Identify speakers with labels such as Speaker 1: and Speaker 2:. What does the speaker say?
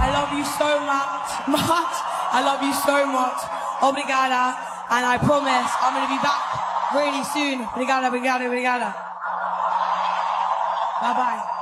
Speaker 1: I love you so much. I love you so much. Obrigada. And I promise I'm going to be back really soon. Obrigada, obrigada, obrigada. Bye-bye.